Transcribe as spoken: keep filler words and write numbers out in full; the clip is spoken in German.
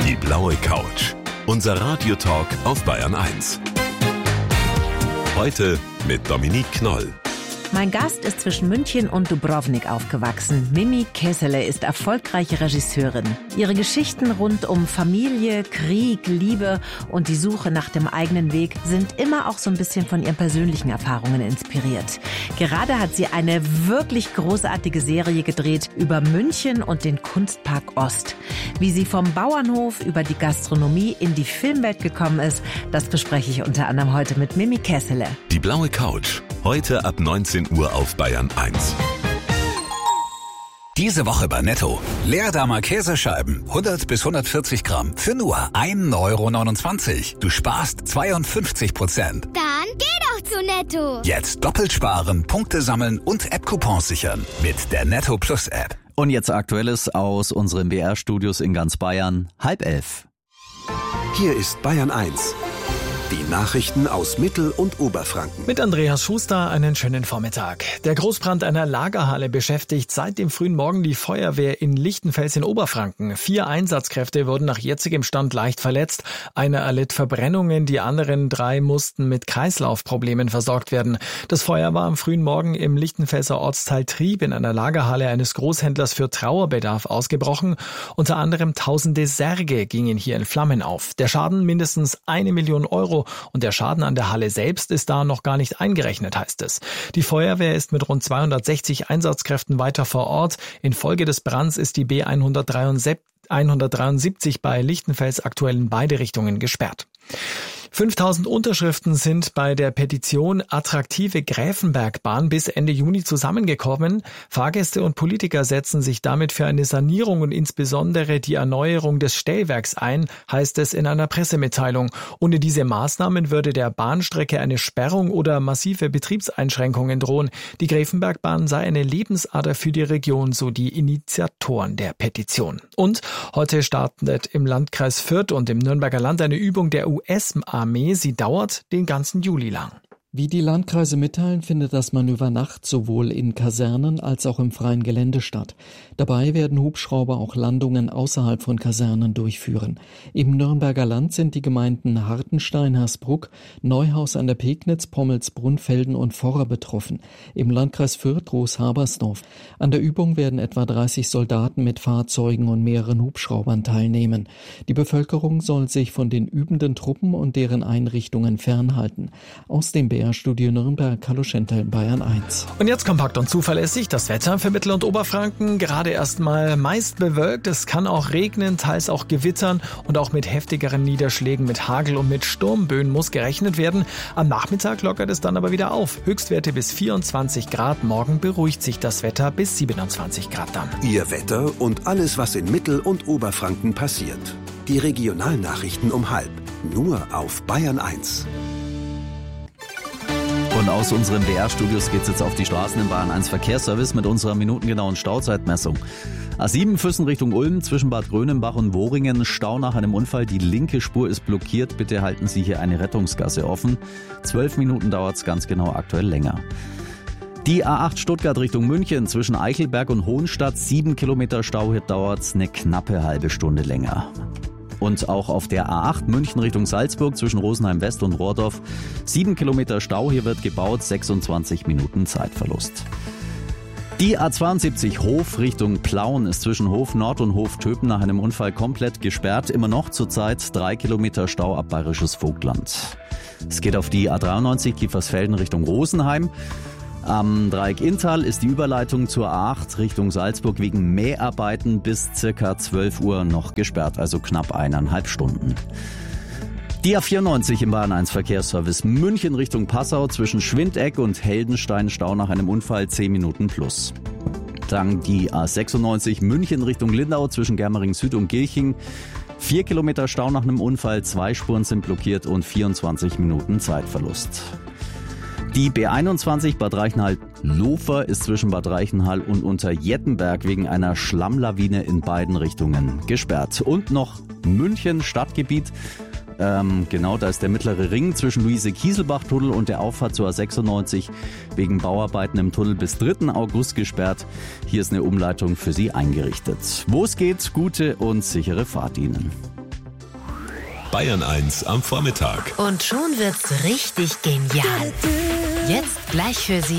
Die blaue Couch. Unser Radiotalk auf Bayern eins. Heute mit Dominique Knoll. Mein Gast ist zwischen München und Dubrovnik aufgewachsen. Mimi Kessele ist erfolgreiche Regisseurin. Ihre Geschichten rund um Familie, Krieg, Liebe und die Suche nach dem eigenen Weg sind immer auch so ein bisschen von ihren persönlichen Erfahrungen inspiriert. Gerade hat sie eine wirklich großartige Serie gedreht über München und den Kunstpark Ost. Wie sie vom Bauernhof über die Gastronomie in die Filmwelt gekommen ist, das bespreche ich unter anderem heute mit Mimi Kessele. Die blaue Couch. Heute ab neunzehn Uhr auf Bayern eins. Diese Woche bei Netto. Leerdamer Käsescheiben, hundert bis hundertvierzig Gramm, für nur ein Euro neunundzwanzig. Du sparst zweiundfünfzig Prozent. Dann geh doch zu Netto. Jetzt doppelt sparen, Punkte sammeln und App-Coupons sichern mit der Netto Plus App. Und jetzt Aktuelles aus unseren B R-Studios in ganz Bayern. Halb elf. Hier ist Bayern eins. Die Nachrichten aus Mittel- und Oberfranken. Mit Andreas Schuster einen schönen Vormittag. Der Großbrand einer Lagerhalle beschäftigt seit dem frühen Morgen die Feuerwehr in Lichtenfels in Oberfranken. Vier Einsatzkräfte wurden nach jetzigem Stand leicht verletzt. Einer erlitt Verbrennungen, die anderen drei mussten mit Kreislaufproblemen versorgt werden. Das Feuer war am frühen Morgen im Lichtenfelser Ortsteil Trieb in einer Lagerhalle eines Großhändlers für Trauerbedarf ausgebrochen. Unter anderem tausende Särge gingen hier in Flammen auf. Der Schaden mindestens eine Million Euro. Und der Schaden an der Halle selbst ist da noch gar nicht eingerechnet, heißt es. Die Feuerwehr ist mit rund zweihundertsechzig Einsatzkräften weiter vor Ort. Infolge des Brands ist die B hundertdreiundsiebzig bei Lichtenfels aktuell in beide Richtungen gesperrt. fünftausend Unterschriften sind bei der Petition Attraktive Gräfenbergbahn bis Ende Juni zusammengekommen. Fahrgäste und Politiker setzen sich damit für eine Sanierung und insbesondere die Erneuerung des Stellwerks ein, heißt es in einer Pressemitteilung. Ohne diese Maßnahmen würde der Bahnstrecke eine Sperrung oder massive Betriebseinschränkungen drohen. Die Gräfenbergbahn sei eine Lebensader für die Region, so die Initiatoren der Petition. Und heute startet im Landkreis Fürth und im Nürnberger Land eine Übung der U S-Armee. Sie dauert den ganzen Juli lang. Wie die Landkreise mitteilen, findet das Manöver nachts sowohl in Kasernen als auch im freien Gelände statt. Dabei werden Hubschrauber auch Landungen außerhalb von Kasernen durchführen. Im Nürnberger Land sind die Gemeinden Hartenstein, Hersbruck, Neuhaus an der Pegnitz, Pommels, Brunfelden und Forra betroffen. Im Landkreis Fürth Groß-Habersdorf. An der Übung werden etwa dreißig Soldaten mit Fahrzeugen und mehreren Hubschraubern teilnehmen. Die Bevölkerung soll sich von den übenden Truppen und deren Einrichtungen fernhalten. Aus dem B R-Studio Nürnberg, Carlo Schentel, Bayern eins. Und jetzt kompakt und zuverlässig das Wetter für Mittel- und Oberfranken. Gerade erstmal meist bewölkt. Es kann auch regnen, teils auch gewittern und auch mit heftigeren Niederschlägen, mit Hagel und mit Sturmböen muss gerechnet werden. Am Nachmittag lockert es dann aber wieder auf. Höchstwerte bis vierundzwanzig Grad. Morgen beruhigt sich das Wetter bis siebenundzwanzig Grad dann. Ihr Wetter und alles, was in Mittel- und Oberfranken passiert. Die Regionalnachrichten um halb. Nur auf Bayern eins. Und aus unseren B R-Studios geht's jetzt auf die Straßen in Bayern eins Verkehrsservice mit unserer minutengenauen Stauzeitmessung. A sieben Füssen Richtung Ulm zwischen Bad Grönenbach und Wohringen. Stau nach einem Unfall. Die linke Spur ist blockiert. Bitte halten Sie hier eine Rettungsgasse offen. Zwölf Minuten dauert's ganz genau, aktuell länger. Die A acht Stuttgart Richtung München zwischen Eichelberg und Hohenstadt. Sieben Kilometer Stau. Hier dauert's eine knappe halbe Stunde länger. Und auch auf der A acht München Richtung Salzburg zwischen Rosenheim West und Rohrdorf. Sieben Kilometer Stau, hier wird gebaut, sechsundzwanzig Minuten Zeitverlust. Die A zweiundsiebzig Hof Richtung Plauen ist zwischen Hof Nord und Hof Töpen nach einem Unfall komplett gesperrt. Immer noch zurzeit drei Kilometer Stau ab Bayerisches Vogtland. Es geht auf die A dreiundneunzig Kiefersfelden Richtung Rosenheim. Am Dreieck Inntal ist die Überleitung zur A acht Richtung Salzburg wegen Mäharbeiten bis circa zwölf Uhr noch gesperrt, also knapp eineinhalb Stunden. Die A vierundneunzig im Bayern eins Verkehrsservice München Richtung Passau zwischen Schwindeck und Heldenstein Stau nach einem Unfall zehn Minuten plus. Dann die A sechsundneunzig München Richtung Lindau zwischen Germering Süd und Gilching. Vier Kilometer Stau nach einem Unfall, zwei Spuren sind blockiert und vierundzwanzig Minuten Zeitverlust. Die B einundzwanzig Bad Reichenhall-Lofer ist zwischen Bad Reichenhall und Unterjettenberg wegen einer Schlammlawine in beiden Richtungen gesperrt. Und noch München Stadtgebiet. Ähm, genau, da ist der mittlere Ring zwischen Luise-Kieselbach-Tunnel und der Auffahrt zur A sechsundneunzig wegen Bauarbeiten im Tunnel bis dritten August gesperrt. Hier ist eine Umleitung für Sie eingerichtet. Wo es geht, gute und sichere Fahrt Ihnen. Bayern eins am Vormittag. Und schon wird's richtig genial. Jetzt gleich für Sie